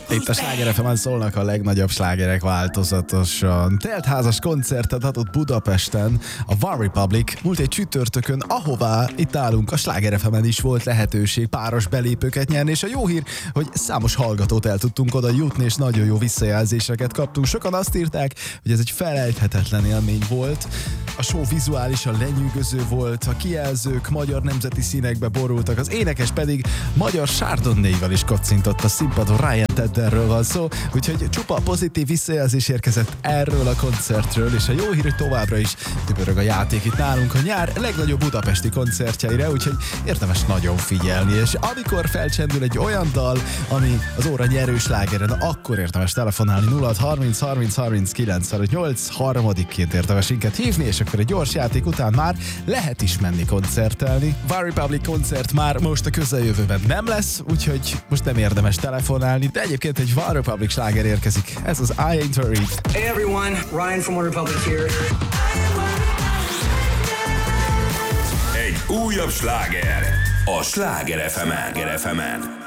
Itt a Sláger FM-en szólnak a legnagyobb slágerek változatosan. Teltházas koncertet adott Budapesten a One Republic múlt egy csütörtökön, ahová itt állunk a Sláger FM-en is volt lehetőség páros belépőket nyerni, és a jó hír, hogy számos hallgatót el tudtunk oda jutni, és nagyon jó visszajelzéseket kaptunk. Sokan azt írták, hogy ez egy felejthetetlen élmény volt. A show vizuálisan lenyűgöző volt, a kijelzők magyar nemzeti színekbe borultak, az énekes pedig magyar Chardonnay-val is kocintott a színpadon. Ryan Tedderről van szó, úgyhogy csupa pozitív visszajelzés érkezett erről a koncertről, és a jó hír, hogy továbbra is dübörög a játék itt nálunk a nyár legnagyobb budapesti koncertjeire, úgyhogy érdemes nagyon figyelni, és amikor felcsendül egy olyan dal, ami az óra nyerő slágeren, akkor érdemes telefonálni 0630 30 30 958, harmadikként érdemes minket hívni, és akkor egy gyors játék után már lehet is menni koncertelni. One Republic koncert már most a közeljövőben nem lesz, úgyhogy most nem érdemes telefonálni, de egyébként egy One Republic sláger érkezik. Ez az I Ain't Worried. Hey everyone, Ryan from One Republic here. Egy újabb sláger a Sláger FM-en.